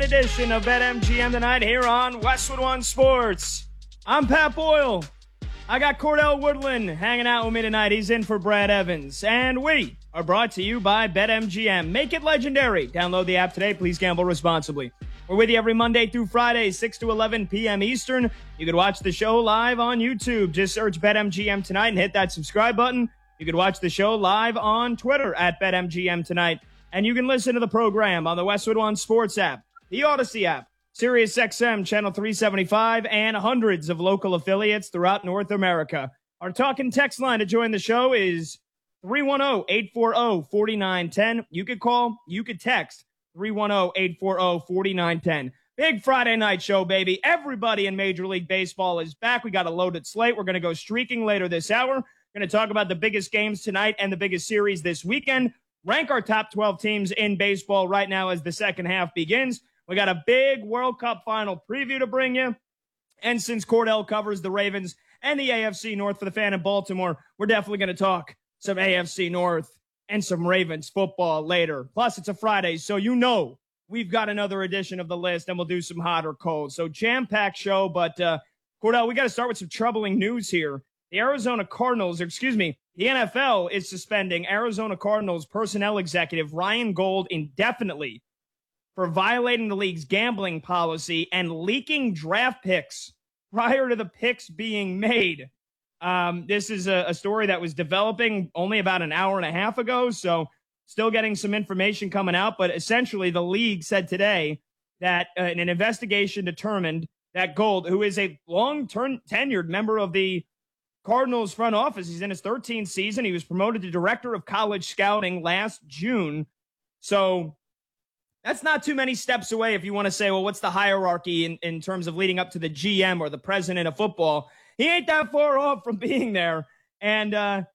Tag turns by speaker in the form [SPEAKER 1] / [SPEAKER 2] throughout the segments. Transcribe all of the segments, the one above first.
[SPEAKER 1] edition of BetMGM tonight here on Westwood One Sports. I'm Pat Boyle. I got Cordell Woodland hanging out with me tonight. He's in for Brad Evans. And we are brought to you by BetMGM. Make it legendary. Download the app today. Please gamble responsibly. We're with you every Monday through Friday, 6 to 11 p.m. Eastern. You can watch the show live on YouTube. Just search BetMGM tonight and hit that subscribe button. You can watch the show live on Twitter at BetMGM tonight. And you can listen to the program on the Westwood One Sports app, the Odyssey app, SiriusXM Channel 375, and hundreds of local affiliates throughout North America. Our talk and text line to join the show is 310-840-4910. You could call, you could text 310-840-4910. Big Friday night show, baby. Everybody in Major League Baseball is back. We got a loaded slate. We're going to go streaking later this hour. We're going to talk about the biggest games tonight and the biggest series this weekend. Rank our top 12 teams in baseball right now as the second half begins. We got a big World Cup final preview to bring you. And since Cordell covers the Ravens and the AFC North for the fan in Baltimore, we're definitely going to talk some AFC North and some Ravens football later. Plus, it's a Friday, so you know we've got another edition of the list, and we'll do some hot or cold. So jam-packed show, but Cordell, we got to start with some troubling news here. The NFL is suspending Arizona Cardinals personnel executive Ryan Gold indefinitely for violating the league's gambling policy and leaking draft picks prior to the picks being made. This is a story that was developing only about an hour and a half ago, so still getting some information coming out. But essentially, the league said today that an investigation determined that Gold, who is a long-term tenured member of the Cardinals front office, he's in his 13th season. He was promoted to director of college scouting last June. So that's not too many steps away if you want to say, well, what's the hierarchy in terms of leading up to the GM or the president of football? He ain't that far off from being there. And the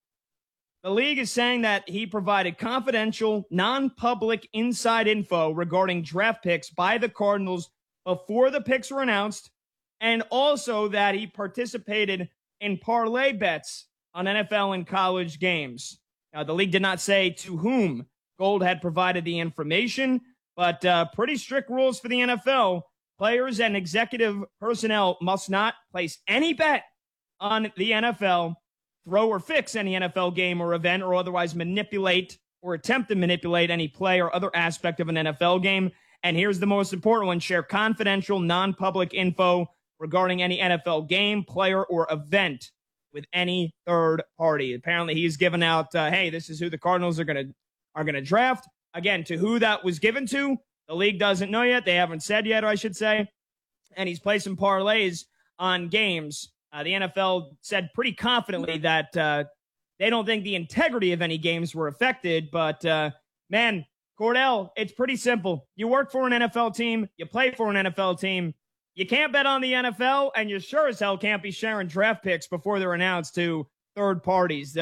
[SPEAKER 1] league is saying that he provided confidential, non-public inside info regarding draft picks by the Cardinals before the picks were announced, and also that he participated in parlay bets on NFL and college games. Now, the league did not say to whom Gold had provided the information, but pretty strict rules for the NFL. Players and executive personnel must not place any bet on the NFL, throw or fix any NFL game or event, or otherwise manipulate or attempt to manipulate any play or other aspect of an NFL game. And here's the most important one: share confidential, non-public info regarding any NFL game, player, or event with any third party. Apparently, he's given out, hey, this is who the Cardinals are gonna draft. Again, to who that was given to, the league doesn't know yet. They haven't said yet, I should say. And he's placing parlays on games. The NFL said pretty confidently that they don't think the integrity of any games were affected. But, man, Cordell, it's pretty simple. You work for an NFL team. You play for an NFL team. You can't bet on the NFL, and you sure as hell can't be sharing draft picks before they're announced to third parties.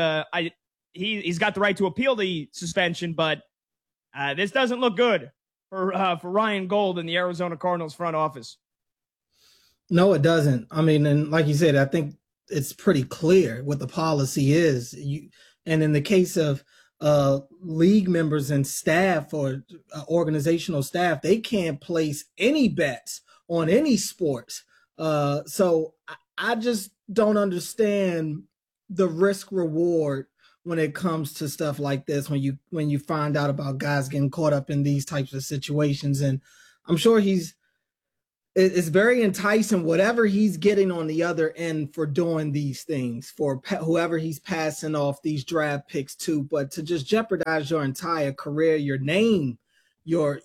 [SPEAKER 1] He's got the right to appeal the suspension, but this doesn't look good for Ryan Gold in the Arizona Cardinals front office.
[SPEAKER 2] No, it doesn't. I mean, and like you said, I think it's pretty clear what the policy is. And in the case of league members and staff or organizational staff, they can't place any bets on any sports. So I just don't understand the risk reward when it comes to stuff like this, when you find out about guys getting caught up in these types of situations. And I'm sure it's very enticing, whatever he's getting on the other end for doing these things, for whoever he's passing off these draft picks to, but to just jeopardize your entire career, your name, your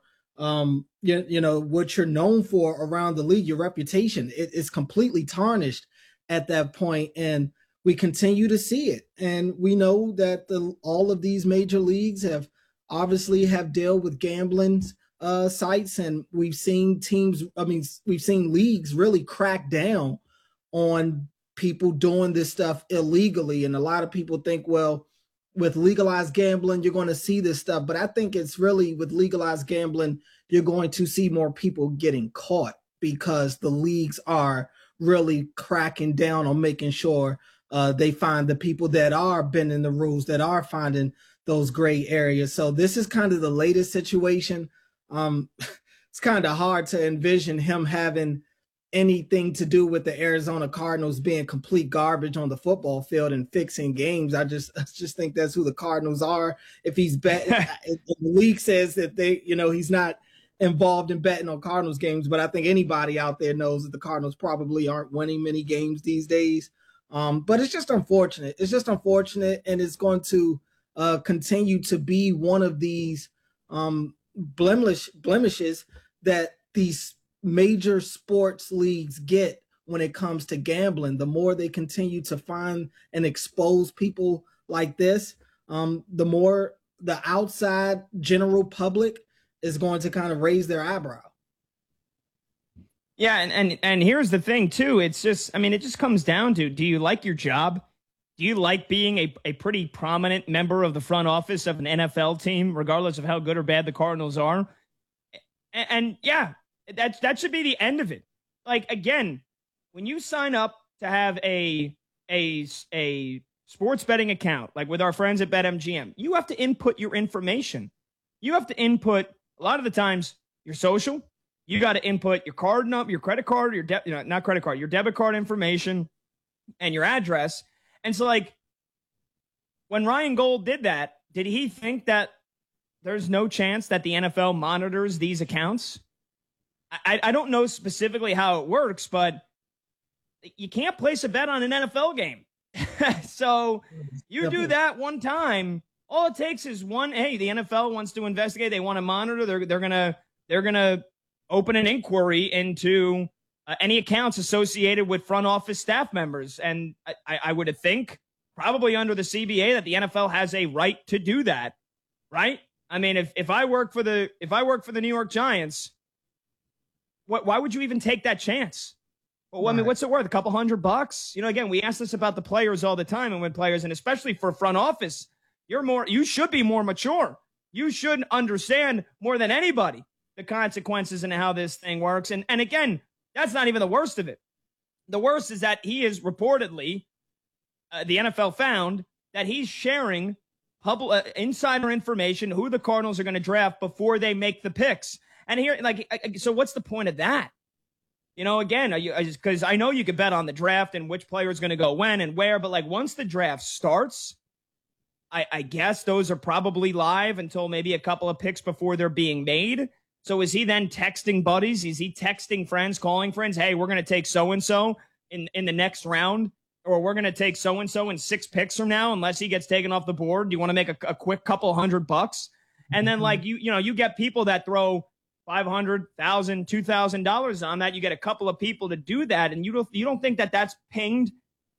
[SPEAKER 2] what you're known for around the league, your reputation, it is completely tarnished at that point. And we continue to see it. And we know that all of these major leagues have dealt with gambling sites, and we've seen leagues really crack down on people doing this stuff illegally. And a lot of people think, well, with legalized gambling, you're going to see this stuff. But I think it's really with legalized gambling, you're going to see more people getting caught because the leagues are really cracking down on making sure they find the people that are bending the rules, that are finding those gray areas. So this is kind of the latest situation. it's kind of hard to envision him having anything to do with the Arizona Cardinals being complete garbage on the football field and fixing games. I just think that's who the Cardinals are. If he's betting, the league says that he's not involved in betting on Cardinals games, but I think anybody out there knows that the Cardinals probably aren't winning many games these days. But it's just unfortunate. It's just unfortunate, and it's going to continue to be one of these blemishes that these major sports leagues get when it comes to gambling. The more they continue to find and expose people like this, the more the outside general public is going to kind of raise their eyebrow.
[SPEAKER 1] Yeah, and here's the thing too. It's just, I mean, it just comes down to, do you like your job? Do you like being a pretty prominent member of the front office of an NFL team, regardless of how good or bad the Cardinals are? And yeah, that should be the end of it. Like, again, when you sign up to have a sports betting account, like with our friends at BetMGM, you have to input your information. You have to input, a lot of the times, your social. You got to input your card number, your credit card, your not credit card, your debit card information, and your address. And so, like, when Ryan Gold did that, did he think that there's no chance that the NFL monitors these accounts? I don't know specifically how it works, but you can't place a bet on an NFL game. So you do that one time, all it takes is one, hey, the NFL wants to investigate, they want to monitor, they're gonna open an inquiry into any accounts associated with front office staff members. And I would think probably under the CBA that the NFL has a right to do that, right? I mean, if I work for the New York Giants, why would you even take that chance? Well, I mean, what's it worth? A couple $100? You know, again, we ask this about the players all the time, and with players, and especially for front office, you should be more mature. You should understand more than anybody the consequences and how this thing works. And again, that's not even the worst of it. The worst is that he is reportedly, the NFL found that he's sharing public insider information, who the Cardinals are going to draft before they make the picks. And here, like, so what's the point of that? You know, again, because I know you could bet on the draft and which player is going to go when and where, but like once the draft starts, I guess those are probably live until maybe a couple of picks before they're being made. So is he then texting buddies? Is he texting friends, calling friends? Hey, we're going to take so-and-so in the next round, or we're going to take so-and-so in 6 picks from now, unless he gets taken off the board. Do you want to make a quick couple $100? And then like, you get people that throw $500, $1,000, $2,000 on that. You get a couple of people to do that. And you don't think that that's pinged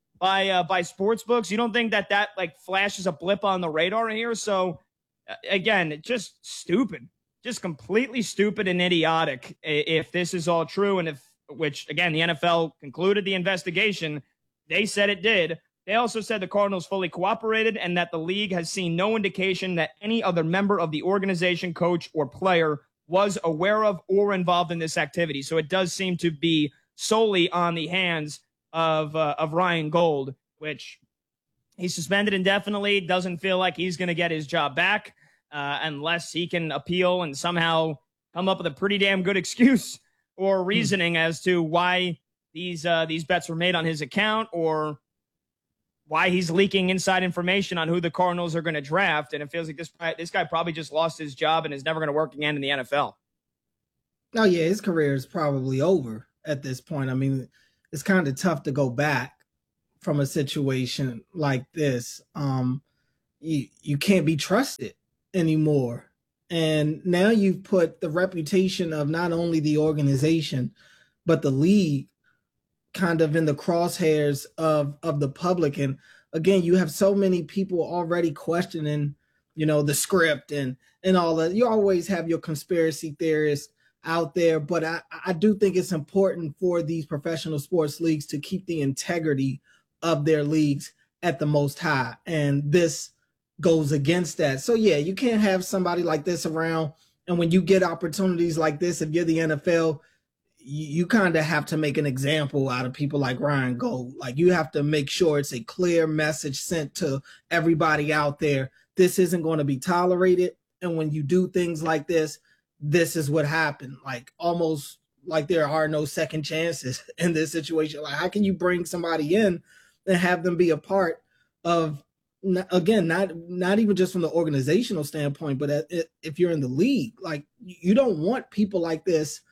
[SPEAKER 1] by sports books. You don't think that like flashes a blip on the radar here. So again, it's just stupid. Just completely stupid and idiotic if this is all true. And which again, the NFL concluded the investigation. They said it did. They also said the Cardinals fully cooperated and that the league has seen no indication that any other member of the organization, coach, or player was aware of or involved in this activity. So it does seem to be solely on the hands of Ryan Gold, which he's suspended indefinitely. Doesn't feel like he's going to get his job back. Unless he can appeal and somehow come up with a pretty damn good excuse or reasoning as to why these bets were made on his account, or why he's leaking inside information on who the Cardinals are going to draft. And it feels like this guy probably just lost his job and is never going to work again in the NFL.
[SPEAKER 2] Oh yeah, his career is probably over at this point. I mean, it's kind of tough to go back from a situation like this. You can't be trusted anymore. And now you've put the reputation of not only the organization, but the league kind of in the crosshairs of the public. And again, you have so many people already questioning, the script and all that. You always have your conspiracy theorists out there, but I do think it's important for these professional sports leagues to keep the integrity of their leagues at the most high. And this goes against that. So yeah, you can't have somebody like this around. And when you get opportunities like this, if you're the NFL, you kind of have to make an example out of people like Ryan Gold. Like, you have to make sure it's a clear message sent to everybody out there. This isn't going to be tolerated. And when you do things like this, this is what happened. Like almost like there are no second chances in this situation. Like how can you bring somebody in and have them be a part of, again, not even just from the organizational standpoint, but if you're in the league, like you don't want people like this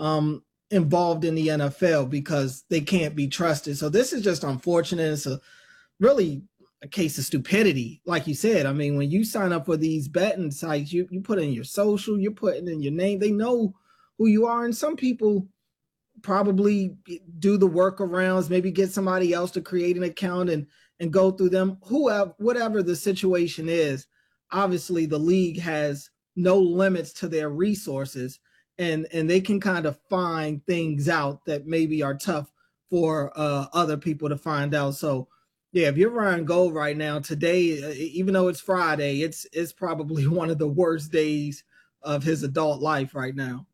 [SPEAKER 2] involved in the NFL because they can't be trusted. So this is just unfortunate. It's really a case of stupidity. Like you said, I mean, when you sign up for these betting sites, you put in your social, you're putting in your name, they know who you are. And some people probably do the workarounds, maybe get somebody else to create an account and go through them. Whatever the situation is, obviously the league has no limits to their resources, and they can kind of find things out that maybe are tough for other people to find out. So yeah, if you're Ryan Gold right now, today, even though it's Friday, it's probably one of the worst days of his adult life right now.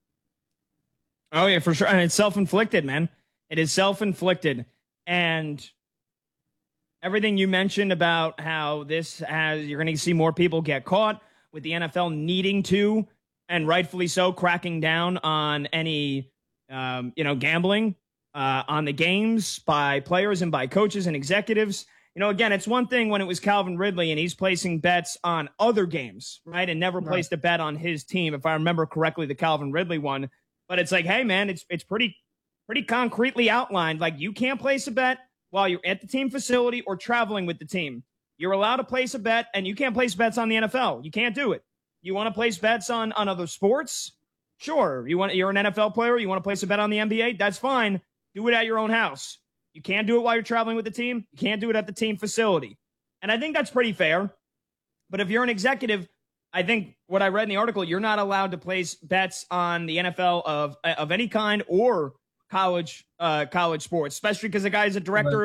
[SPEAKER 1] Oh, yeah, for sure. And it's self-inflicted, man. It is self-inflicted. And everything you mentioned about how you're going to see more people get caught, with the NFL needing to, and rightfully so, cracking down on any, gambling on the games by players and by coaches and executives. Again, it's one thing when it was Calvin Ridley and he's placing bets on other games, right? And never placed a bet on his team, if I remember correctly, the Calvin Ridley one. But it's like, hey, man, it's pretty concretely outlined. Like, you can't place a bet while you're at the team facility or traveling with the team. You're allowed to place a bet, and you can't place bets on the NFL. You can't do it. You want to place bets on other sports? Sure. You're an NFL player. You want to place a bet on the NBA? That's fine. Do it at your own house. You can't do it while you're traveling with the team. You can't do it at the team facility. And I think that's pretty fair. But if you're an executive, I think what I read in the article, you're not allowed to place bets on the NFL of any kind or college sports, especially because the guy is a director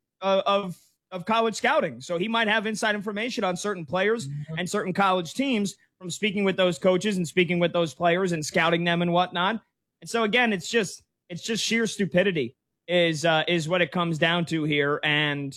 [SPEAKER 1] of college scouting. So he might have inside information on certain players and certain college teams from speaking with those coaches and speaking with those players and scouting them and whatnot. And so again, it's just sheer stupidity is what it comes down to here. And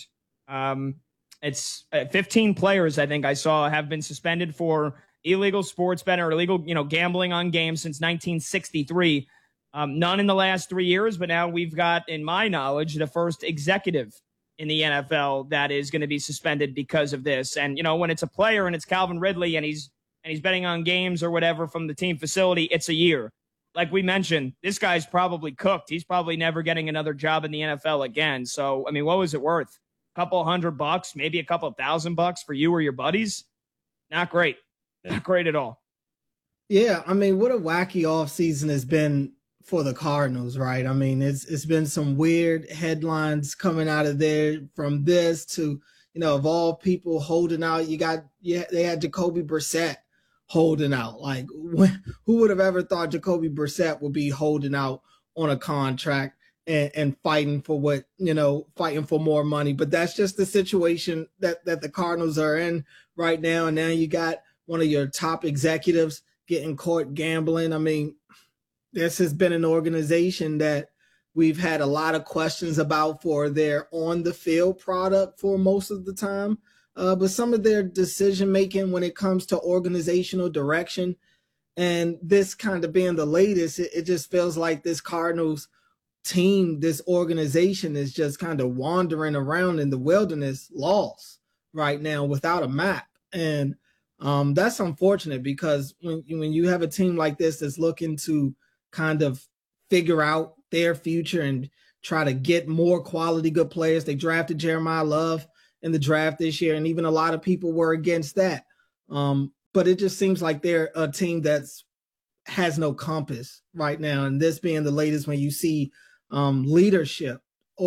[SPEAKER 1] it's 15 players, I think I saw, have been suspended for illegal sports betting or illegal, gambling on games since 1963. None in the last 3 years, but now we've got, in my knowledge, the first executive in the NFL that is going to be suspended because of this. And, when it's a player and it's Calvin Ridley and he's betting on games or whatever from the team facility, it's a year. Like we mentioned, this guy's probably cooked. He's probably never getting another job in the NFL again. So, I mean, what was it worth? A couple $100, maybe a couple $1,000 for you or your buddies? Not great. Not great at all.
[SPEAKER 2] Yeah, I mean, what a wacky offseason has been for the Cardinals, right? I mean, it's been some weird headlines coming out of there, from this to, of all people holding out. They had Jacoby Brissett holding out. Like, who would have ever thought Jacoby Brissett would be holding out on a contract and fighting for fighting for more money? But that's just the situation that the Cardinals are in right now. And now you got one of your top executives getting caught gambling. I mean, this has been an organization that we've had a lot of questions about for their on-the-field product for most of the time. But some of their decision-making when it comes to organizational direction, and this kind of being the latest, it just feels like this Cardinals team, this organization is just kind of wandering around in the wilderness, lost right now without a map. And that's unfortunate, because when you have a team like this that's looking to kind of figure out their future and try to get more quality good players. They drafted Jeremiah Love in the draft this year, and even a lot of people were against that. But it just seems like they're a team that's has no compass right now. And this being the latest, when you see leadership,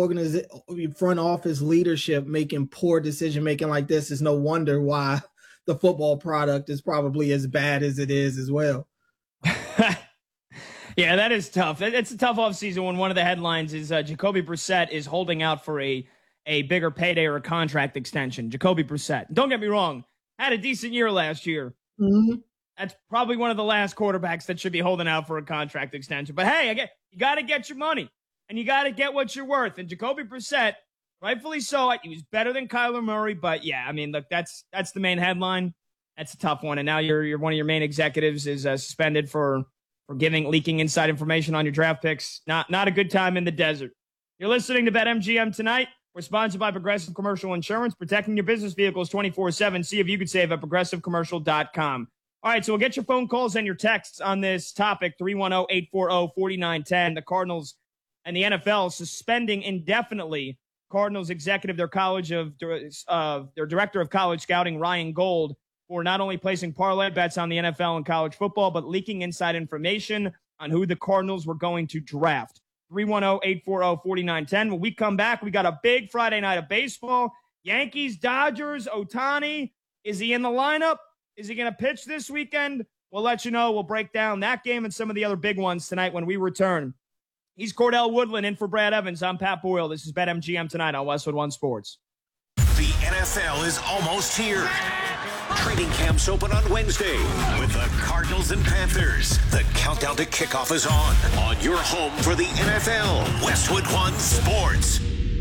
[SPEAKER 2] front office leadership making poor decision making like this, is no wonder why the football product is probably as bad as it is as well.
[SPEAKER 1] Yeah, that is tough. It's a tough offseason when one of the headlines is Jacoby Brissett is holding out for a bigger payday or a contract extension. Jacoby Brissett. Don't get me wrong. Had a decent year last year.
[SPEAKER 2] Mm-hmm.
[SPEAKER 1] That's probably one of the last quarterbacks that should be holding out for a contract extension. But hey, you got to get your money, and you got to get what you're worth. And Jacoby Brissett, rightfully so, he was better than Kyler Murray. But yeah, I mean, look, that's the main headline. That's a tough one. And now you're one of your main executives is suspended for for leaking inside information on your draft picks. Not a good time in the desert. You're listening to BetMGM tonight. We're sponsored by Progressive Commercial Insurance, protecting your business vehicles 24/7. See if you could save at progressivecommercial.com. All right, so we'll get your phone calls and your texts on this topic, 310-840-4910. The Cardinals and the NFL suspending indefinitely Cardinals executive, their director of college scouting, Ryan Gold, for not only placing parlay bets on the NFL and college football, but leaking inside information on who the Cardinals were going to draft. 310-840-4910. When we come back, we got a big Friday night of baseball. Yankees, Dodgers, Ohtani. Is he in the lineup? Is he going to pitch this weekend? We'll let you know. We'll break down that game and some of the other big ones tonight when we return. He's Cordell Woodland in for Brad Evans. I'm Pat Boyle. This is BetMGM tonight on Westwood One Sports.
[SPEAKER 3] The NFL is almost here. Training camps open on Wednesday with the Cardinals and Panthers. The countdown to kickoff is on your home for the NFL, Westwood One Sports.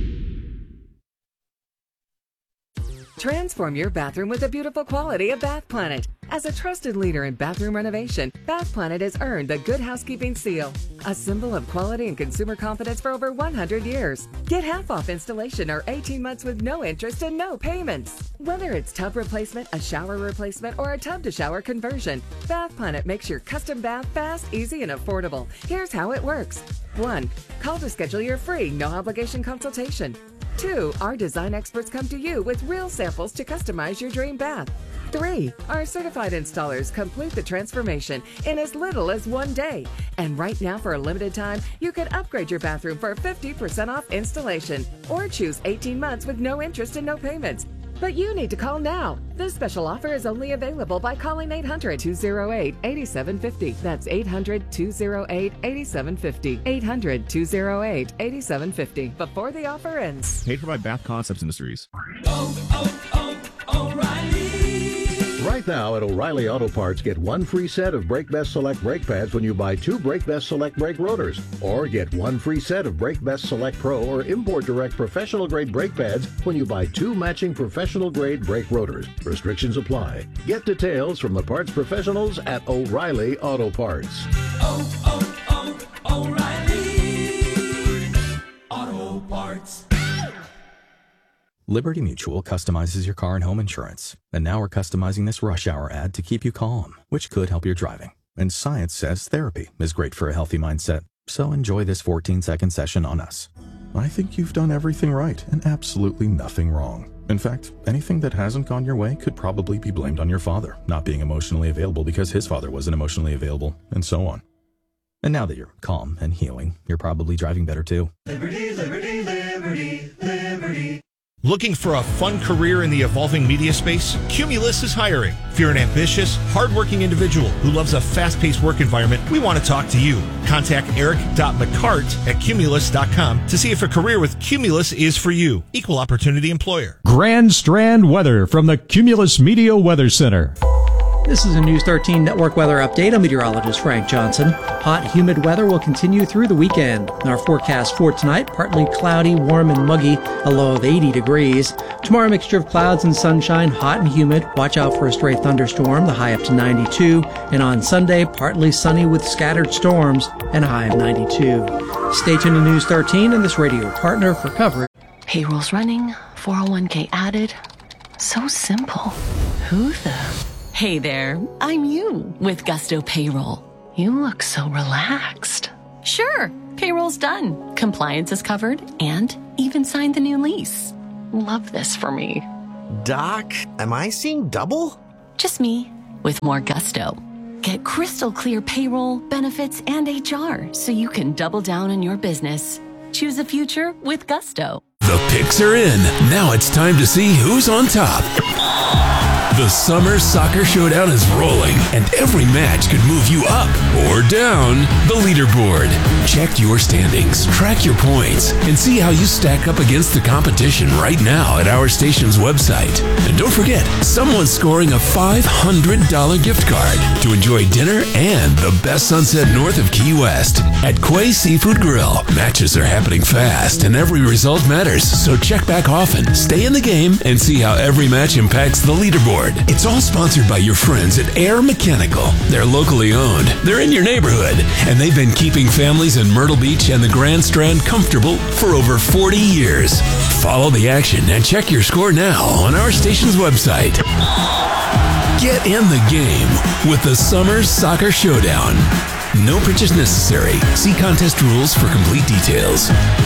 [SPEAKER 4] Transform your bathroom with the beautiful quality of Bath Planet. As a trusted leader in bathroom renovation, Bath Planet has earned the Good Housekeeping Seal, a symbol of quality and consumer confidence for over 100 years. Get half off installation or 18 months with no interest and no payments. Whether it's tub replacement, a shower replacement, or a tub-to-shower conversion, Bath Planet makes your custom bath fast, easy, and affordable. Here's how it works. 1. Call to schedule your free, no-obligation consultation. 2. Our design experts come to you with real samples to customize your dream bath. 3. Our certified installers complete the transformation in as little as 1 day. And right now, for a limited time, you can upgrade your bathroom for 50% off installation or choose 18 months with no interest and no payments. But you need to call now. This special offer is only available by calling 800-208-8750. That's 800-208-8750. 800-208-8750. Before the offer ends.
[SPEAKER 5] Paid for by Bath Concepts Industries.
[SPEAKER 6] O'Reilly. Right now at O'Reilly Auto Parts, get one free set of Brake Best Select brake pads when you buy 2 Brake Best Select brake rotors. Or get one free set of Brake Best Select Pro or Import Direct professional grade brake pads when you buy 2 matching professional grade brake rotors. Restrictions apply. Get details from the parts professionals at O'Reilly Auto Parts.
[SPEAKER 7] O'Reilly Auto Parts.
[SPEAKER 8] Liberty Mutual customizes your car and home insurance. And now we're customizing this rush hour ad to keep you calm, which could help your driving. And science says therapy is great for a healthy mindset. So enjoy this 14-second session on us. I think you've done everything right and absolutely nothing wrong. In fact, anything that hasn't gone your way could probably be blamed on your father not being emotionally available because his father wasn't emotionally available, and so on. And now that you're calm and healing, you're probably driving better too.
[SPEAKER 7] Liberty, liberty, liberty, liberty.
[SPEAKER 9] Looking for a fun career in the evolving media space? Cumulus is hiring. If you're an ambitious, hardworking individual who loves a fast-paced work environment, we want to talk to you. Contact eric.mccart@cumulus.com to see if a career with Cumulus is for you. Equal opportunity employer.
[SPEAKER 10] Grand Strand weather from the Cumulus Media Weather Center.
[SPEAKER 11] This is a News 13 Network weather update. I'm meteorologist Frank Johnson. Hot, humid weather will continue through the weekend. In our forecast for tonight, partly cloudy, warm and muggy, a low of 80 degrees. Tomorrow, a mixture of clouds and sunshine, hot and humid. Watch out for a stray thunderstorm, the high up to 92. And on Sunday, partly sunny with scattered storms and a high of 92. Stay tuned to News 13 and this radio partner for coverage.
[SPEAKER 12] Payroll's running, 401k added. So simple. Who the... Hey there, I'm you with Gusto Payroll. You look so relaxed. Sure, payroll's done, compliance is covered, and even signed the new lease. Love this for me.
[SPEAKER 13] Doc, am I seeing double?
[SPEAKER 12] Just me, with more gusto. Get crystal clear payroll, benefits, and HR so you can double down on your business. Choose a future with Gusto.
[SPEAKER 3] The picks are in. Now it's time to see who's on top. The Summer Soccer Showdown is rolling, and every match could move you up or down the leaderboard. Check your standings, track your points, and see how you stack up against the competition right now at our station's website. And don't forget, someone's scoring a $500 gift card to enjoy dinner and the best sunset north of Key West at Quay Seafood Grill. Matches are happening fast, and every result matters, so check back often, stay in the game, and see how every match impacts the leaderboard. leaderboard. It's all sponsored by your friends at Air Mechanical. They're locally owned, they're in your neighborhood, and they've been keeping families in Myrtle Beach and the Grand Strand comfortable for over 40 years. Follow the action and check your score now on our station's website. Get in the game with the Summer Soccer Showdown. No purchase necessary. See contest rules for complete details.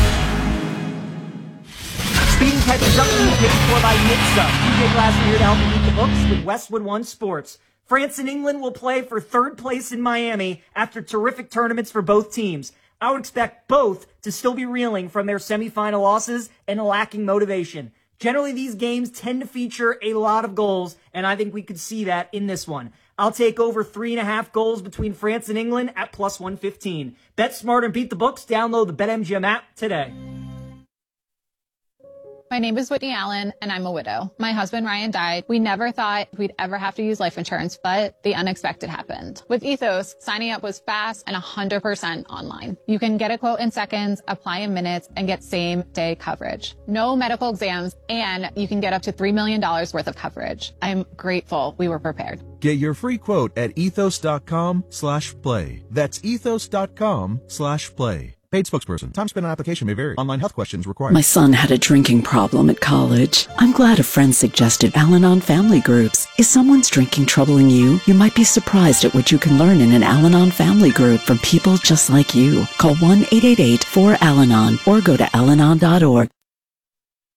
[SPEAKER 14] Speeding catches up to you, paid for by NHTSA. DJ Glasser here to help you read the books with Westwood One Sports. France and England will play for third place in Miami after terrific tournaments for both teams. I would expect both to still be reeling from their semifinal losses and lacking motivation. Generally, these games tend to feature a lot of goals, and I think we could see that in this one. I'll take over 3.5 goals between France and England at plus 115. Bet smart and beat the books. Download the BetMGM app today.
[SPEAKER 15] My name is Whitney Allen, and I'm a widow. My husband, Ryan, died. We never thought we'd ever have to use life insurance, but the unexpected happened. With Ethos, signing up was fast and 100% online. You can get a quote in seconds, apply in minutes, and get same-day coverage. No medical exams, and you can get up to $3 million worth of coverage. I'm grateful we were prepared.
[SPEAKER 5] Get your free quote at ethos.com/play. That's ethos.com/play. Paid spokesperson. Time spent on application may vary. Online health questions required.
[SPEAKER 16] My son had a drinking problem at college. I'm glad a friend suggested Al-Anon family groups. Is someone's drinking troubling you? You might be surprised at what you can learn in an Al-Anon family group from people just like you. Call 1-888-4-AL-ANON or go to alanon.org.